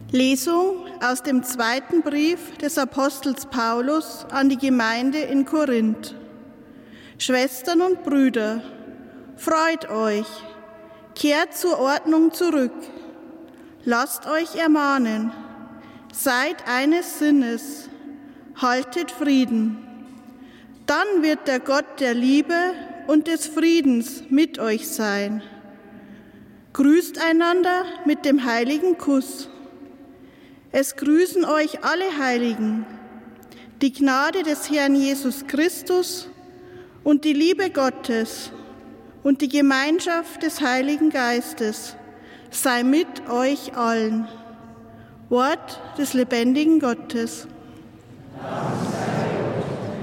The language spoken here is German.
Lesung aus dem zweiten Brief des Apostels Paulus an die Gemeinde in Korinth. Schwestern und Brüder, freut euch, kehrt zur Ordnung zurück, lasst euch ermahnen, seid eines Sinnes, haltet Frieden. Dann wird der Gott der Liebe und des Friedens mit euch sein. Grüßt einander mit dem heiligen Kuss. Es grüßen euch alle Heiligen. Die Gnade des Herrn Jesus Christus und die Liebe Gottes und die Gemeinschaft des Heiligen Geistes sei mit euch allen. Wort des lebendigen Gottes. Amen.